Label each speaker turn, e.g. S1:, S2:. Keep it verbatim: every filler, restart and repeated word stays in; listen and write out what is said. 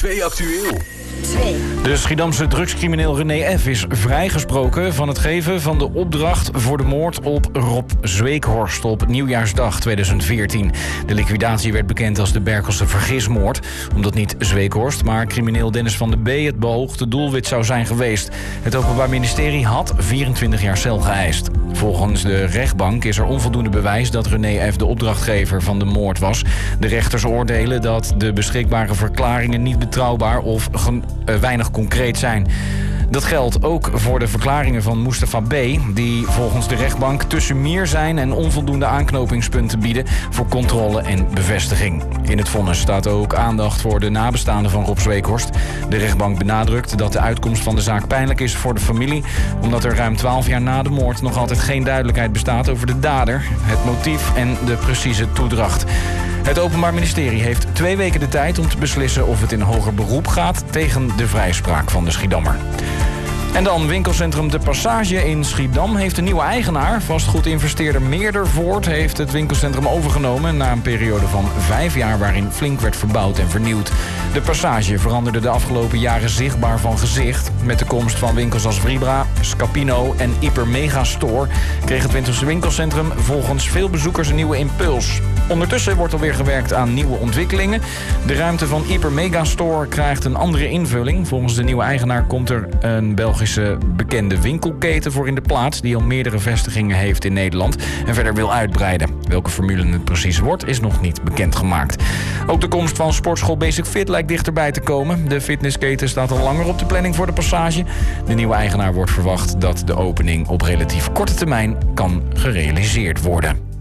S1: twee actueel.
S2: twee.
S3: De Schiedamse drugscrimineel René F. is vrijgesproken van het geven van de opdracht voor de moord op Rob Zweekhorst op Nieuwjaarsdag tweeduizend veertien. De liquidatie werd bekend als de Berkelse vergismoord, omdat niet Zweekhorst, maar crimineel Dennis van den B. het beoogde doelwit zou zijn geweest. Het Openbaar Ministerie had vierentwintig jaar cel geëist. Volgens de rechtbank is er onvoldoende bewijs dat René F. de opdrachtgever van de moord was. De rechters oordelen dat de beschikbare verklaringen niet betrouwbaar of gen- uh, weinig concreet zijn. Dat geldt ook voor de verklaringen van Mustafa B., die volgens de rechtbank tussen meer zijn en onvoldoende aanknopingspunten bieden voor controle en bevestiging. In het vonnis staat ook aandacht voor de nabestaanden van Rob Zweekhorst. De rechtbank benadrukt dat de uitkomst van de zaak pijnlijk is voor de familie, omdat er ruim twaalf jaar na de moord nog altijd geen duidelijkheid bestaat over de dader, het motief en de precieze toedracht. Het Openbaar Ministerie heeft twee weken de tijd om te beslissen of het in hoger beroep gaat tegen de vrijspraak van de Schiedammer. En dan winkelcentrum De Passage in Schiedam heeft een nieuwe eigenaar. Vastgoedinvesteerder Meerdervoort heeft het winkelcentrum overgenomen na een periode van vijf jaar waarin flink werd verbouwd en vernieuwd. De Passage veranderde de afgelopen jaren zichtbaar van gezicht. Met de komst van winkels als Vribra, Scapino en Hyper Megastore kreeg het winkelcentrum volgens veel bezoekers een nieuwe impuls. Ondertussen wordt alweer gewerkt aan nieuwe ontwikkelingen. De ruimte van Hyper Megastore krijgt een andere invulling. Volgens de nieuwe eigenaar komt er een Belgische bekende winkelketen voor in de plaats, die al meerdere vestigingen heeft in Nederland en verder wil uitbreiden. Welke formule het precies wordt, is nog niet bekendgemaakt. Ook de komst van sportschool Basic Fit lijkt dichterbij te komen. De fitnessketen staat al langer op de planning voor De Passage. De nieuwe eigenaar wordt verwacht dat de opening op relatief korte termijn kan gerealiseerd worden.